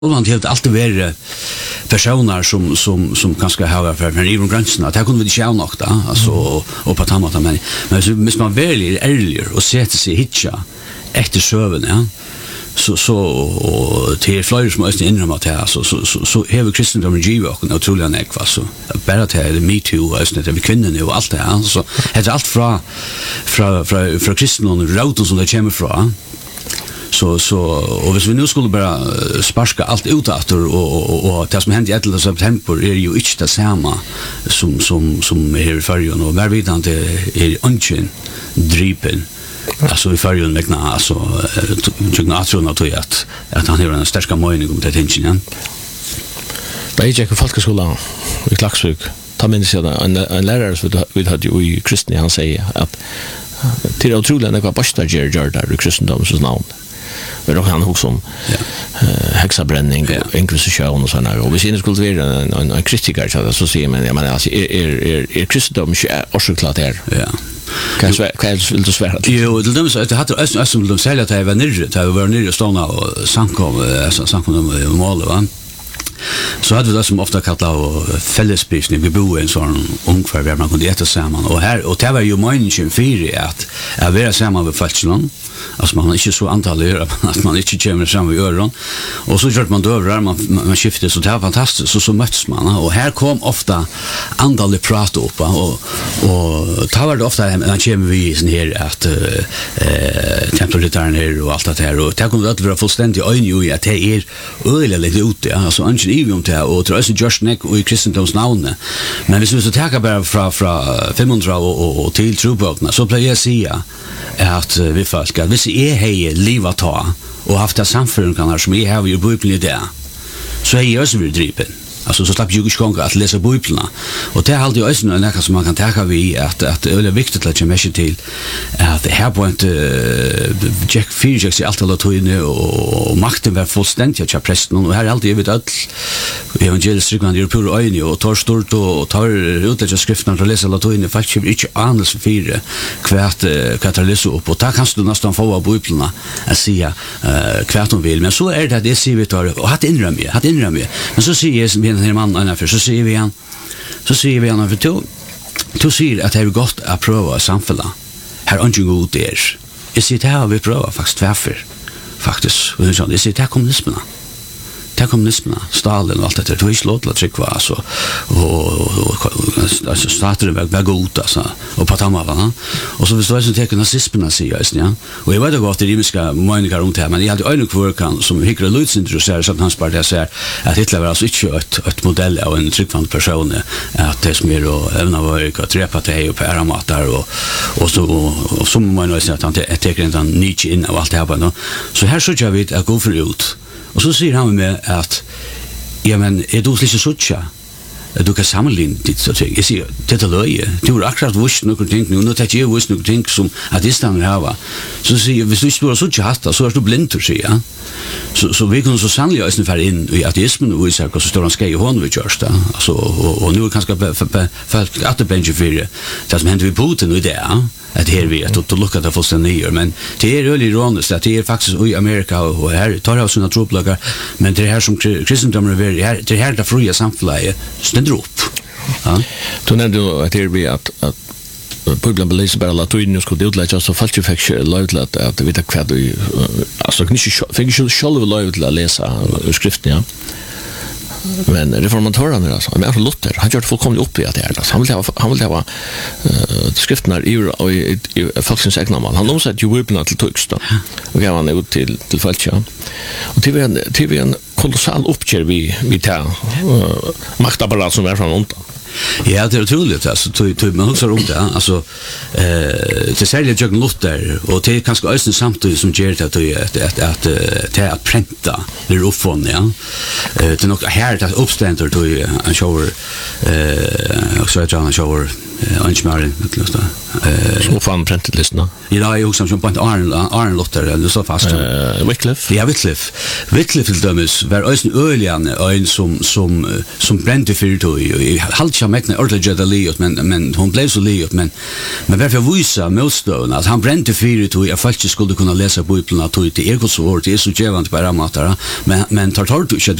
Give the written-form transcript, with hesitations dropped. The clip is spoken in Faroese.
Holland har alltid varit personer som ganska har för inom gränserna. Det kunde vi inte nog då, alltså och på tamata men så måste man välja ärlig och sätta sig hitcha efter söven, ja. Så och till flyger som måste inrymma att här så har vi kristendomen givet och otroligt näkva så bara till me too alltså det vi kvinnor och allt det här så det är allt från kristendomen roten som det kommer från. Så och hvis vi nu skulle bara sparska allt ut efter och det som hände i 11 september är ju inte det samma som är i förrjun och vervidande är ungen dripen alltså i förrjun vägna alltså tyckna att tro att han har en starka mening om det tingen. Det är ju folkskolan i Klaxvik. Ta minns jag en lärare som vi hade ju i kristna han säger att till otroligt när pastor gör där i kristendomens namn. Men då kan också om hexabränning och inkvisition och sådana och vi ser skulle vara en kritiker så säger man jag menar alltså är kristendom orsaklart här. Ja. Kan vill du svära? Jo, det döms att det hade som de säger att det var nere ståna och sankom mål va. Så hade vi det som ofta kallat fällespisning. Vi bor i en sån ungefär där man kunde äta samman. Och det var ju meningen för att vara samman med fötseln. Alltså man har inte så antal öra att man inte kommer samman vid öron. Och så gör man dövrar, man skiftar så det var fantastiskt. Så möts man. Och här kom ofta antalet prat upp. Och det var det ofta man kommer vi sån här att templaritären här och allt det här. Och det kunde alltid vara fullständigt öjning i att det är öjliga lite ute. Alltså inte i om det och tror jag just neck och i kristendoms namn. Men hvis vi så tar bara från 500 och till troböckerna så blir jag säga att vi folk att hvis är hej livet ta och haft det samförungarna som är här i Bibeln där så är jag så vill dripen. Alltså så slapp jag ju att läsa Bibeln. Och det är alltid också något som man kan ta vi att det är viktigt att jag menar till att här på inte Jack Fyrjaks i allt alla inne och makten var fullständigt att prästen och här är alltid vet att evangelisterna är pur öjne och tar stort och tar utlägga skrifterna och läser alla inne faktiskt inte anels för kvärt katalys upp och där kan du nästan få av Bibeln att säga kvärt de vill men så är det ser vi tar och hat inrömme men så säger den här mannen för så säger vi han för du säger att det är gott att pröva samfälla här inte god är jag säger det här vi prövar faktiskt tvärför faktiskt och så jag säger det här kommunismerna Stalin och allt det där det var inte låt att trycka alltså och staten var god alltså och på tamma och så förstår jag så tecken nazismerna säger ja och jag vet att det rymiska meningar om det här men jag hade en kvarkan som hickar lutsintroducerar så att hans parti säger att Hitler var alltså inte ett modell av en tryckvand person att det som är och även av att träppa det och på matar och som man säger att han tänker inte Nietzsche in och allt det här så här så jag vet att gå för ut. Och så säger han med att ja men är du lite sådär du kan sammanligna ditt så ting. Jag säger det löje. Du har akkurat visst något ting nu att jag visst något ting som att det stannar här va. Så säger hvis du står sådär hasta så är du blind att se ja. Så vi kan så sannolikt ösna för in i ateismen och så står han ska i hon vid just där. Alltså och nu kanske för att det bänge för det som händer vid Putin och det att här vi att locka det fullständigt men det är really ironiskt att det är faktiskt i Amerika och här tar jag såna troplagar men det här som kristendomen är här det här det fria samhället ständer upp. Ja. Du nämnde att det blir att Bibeln beläser bara latin skulle utlägga så falskt lövlat att vita kvad alltså fick ju själva lövla läsa skriften ja. Men reformatörerna alltså men Luther han gjorde fullkomligt upp i att det är alltså han vill ha skrifterna i folkens egna man han omsatt ju Bibeln till text och gav han ut till folk ja och till en kolossal uppgör vi tar maktapparat som är från undan. Ja, det är otroligt alltså man också om det alltså det särskilt jag Luther och det är kanske östen samtidigt som ger det att pränta det uppfån ja det är nog här att uppständer då en shower också att han shower Anchmarin utlösta. Så fan printet listorna. Ja, jag också som på Arne Lotter eller så fast. Wycliffe. Ja, Wycliffe till dömes var ösn öljan en som brände för det. Halt jag mäkna ordentligt liot men hon blev så liot men varför visa motståndarna att han brände för det jag faktiskt skulle kunna läsa Bibeln att det är så svårt det är så jävant på ramatara men tar du